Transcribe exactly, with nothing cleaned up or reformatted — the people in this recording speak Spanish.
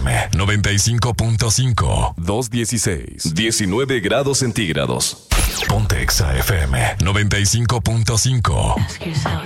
M noventa y cinco punto cinco. dos dieciséis. diecinueve grados centígrados. Ponte Exa F M noventa y cinco punto cinco. Ask yourself